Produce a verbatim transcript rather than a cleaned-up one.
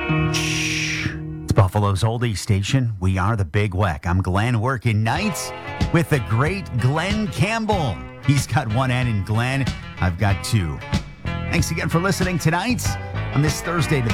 It's Buffalo's oldie station. We are the Big Weck. I'm Glenn working nights with the great Glenn Campbell. He's got one N in Glenn. I've got two. Thanks again for listening tonight on this Thursday to the